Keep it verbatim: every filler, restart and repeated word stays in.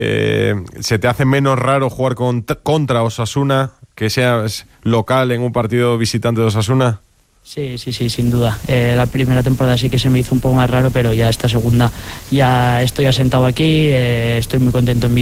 Eh, ¿Se te hace menos raro jugar con, contra Osasuna, que seas local en un partido visitante de Osasuna? Sí, sí, sí, sin duda. Eh, la primera temporada sí que se me hizo un poco más raro, pero ya esta segunda ya estoy asentado aquí, eh, estoy muy contento en mi